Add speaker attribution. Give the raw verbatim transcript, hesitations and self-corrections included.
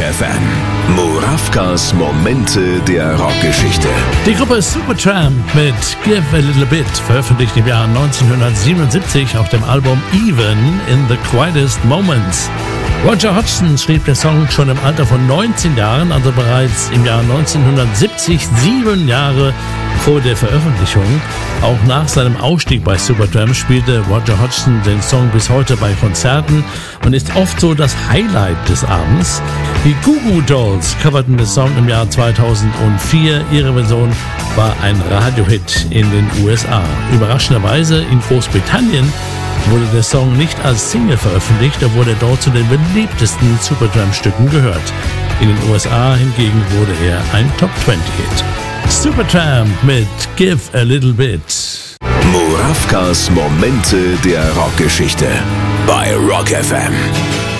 Speaker 1: F M. Murawkas Momente der Rockgeschichte.
Speaker 2: Die Gruppe Supertramp mit Give a Little Bit, veröffentlicht im Jahr neunzehnhundertsiebenundsiebzig auf dem Album Even in the Quietest Moments. Roger Hodgson schrieb den Song schon im Alter von neunzehn Jahren, also bereits im Jahr neunzehnhundertsiebzig, sieben Jahre vor der Veröffentlichung. Auch nach seinem Ausstieg bei Supertramp spielte Roger Hodgson den Song bis heute bei Konzerten und ist oft so das Highlight des Abends. Die Goo Goo Dolls coverten den Song im Jahr zweitausendvier. Ihre Version war ein Radiohit in den U S A. Überraschenderweise in Großbritannien wurde der Song nicht als Single veröffentlicht, obwohl er dort zu den beliebtesten Supertramp-Stücken gehört. In den U S A hingegen wurde er ein Top zwanzig Hit. Supertramp mit Give a Little Bit.
Speaker 1: Murawkas Momente der Rockgeschichte bei Rock F M.